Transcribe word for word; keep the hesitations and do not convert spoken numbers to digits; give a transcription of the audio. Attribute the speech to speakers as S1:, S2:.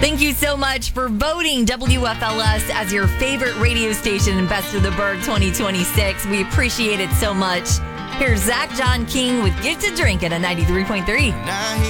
S1: Thank you so much for voting W F L S as your favorite radio station in Best of the Berg twenty twenty-six. We appreciate it so much. Here's Zach John King with Get to Drink at a ninety-three point three.